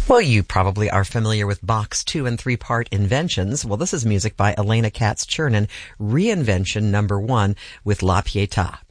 Well, you probably are familiar with Bach's 2- and 3-part inventions. Well, this is music by Elena Katz-Chernin, Reinvention #1 with La Pietà.